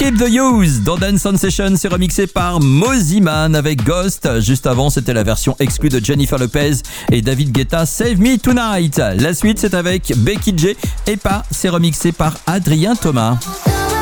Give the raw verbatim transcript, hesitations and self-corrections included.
Keep the Youth dans Dance On Session, c'est remixé par Mosiman avec Ghost. Juste avant, c'était la version exclue de Jennifer Lopez et David Guetta, Save Me Tonight. La suite, c'est avec Becky G et pas, c'est remixé par Adrien Thomas.